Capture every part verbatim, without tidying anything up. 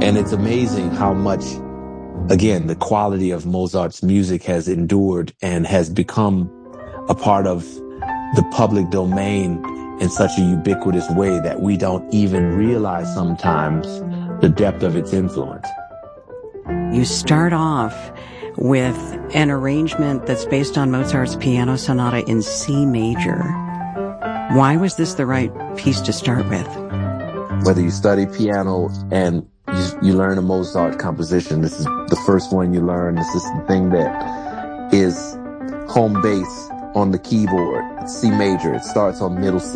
And it's amazing how much, again, the quality of Mozart's music has endured and has become a part of the public domain in such a ubiquitous way that we don't even realize sometimes the depth of its influence. You start off with an arrangement that's based on Mozart's Piano Sonata in C major. Why was this the right piece to start with? Whether you study piano and you, you learn a Mozart composition, this is the first one you learn. This is the thing that is home base on the keyboard. It's C major. It starts on middle C.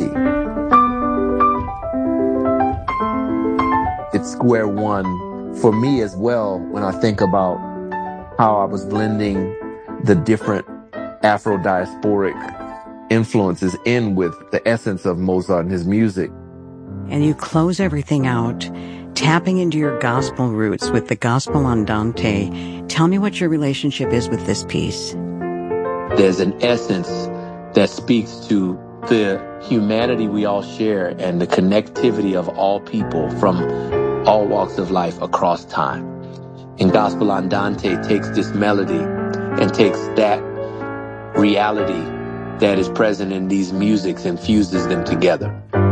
It's square one for me as well when I think about how I was blending the different Afro-diasporic influences in with the essence of Mozart and his music. And you close everything out, tapping into your gospel roots with the Gospel Andante. Tell me what your relationship is with this piece. There's an essence that speaks to the humanity we all share and the connectivity of all people from all walks of life across time. And Gospel Andante takes this melody and takes that reality that is present in these musics and fuses them together.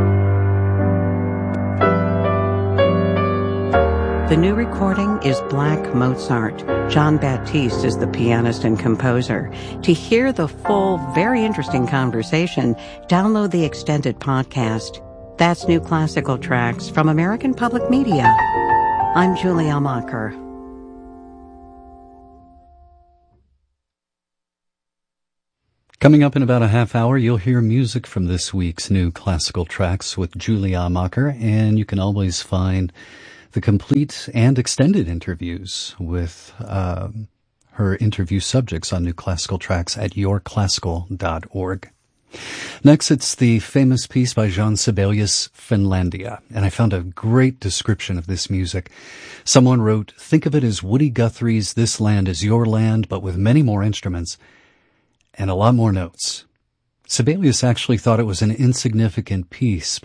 The new recording is Black Mozart. Jon Batiste is the pianist and composer. To hear the full, very interesting conversation, download the extended podcast. That's New Classical Tracks from American Public Media. I'm Julie Almacher. Coming up in about a half hour, you'll hear music from this week's New Classical Tracks with Julie Almacher, and you can always find the complete and extended interviews with uh, her interview subjects on New Classical Tracks at your classical dot org. Next, it's the famous piece by Jean Sibelius, Finlandia, and I found a great description of this music. Someone wrote, "Think of it as Woody Guthrie's This Land Is Your Land, but with many more instruments and a lot more notes." Sibelius actually thought it was an insignificant piece, but